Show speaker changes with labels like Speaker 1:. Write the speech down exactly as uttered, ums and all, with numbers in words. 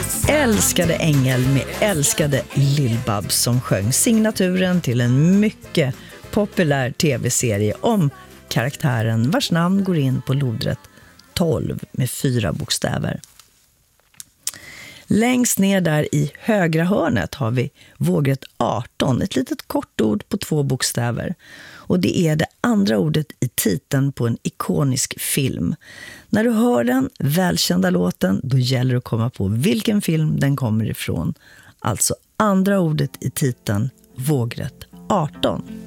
Speaker 1: Älskade ängel med älskade Lill-Babs som sjöng signaturen till en mycket populär tv-serie om karaktären vars namn går in på lodrätt tolv med fyra bokstäver. Längst ner där i högra hörnet har vi vågrätt arton, ett litet kort ord på två bokstäver. Och det är det andra ordet i titeln på en ikonisk film. När du hör den välkända låten, då gäller det att komma på vilken film den kommer ifrån. Alltså andra ordet i titeln, vågrätt arton.